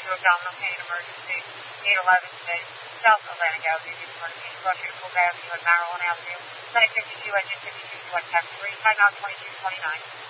to abdominal pain emergency, 811 today, South Atlantic Avenue, Houston, Northeast, rush you to Polk Avenue and Maryland Avenue, Clinic 52, engine 52, select taxi 3, time out 2229.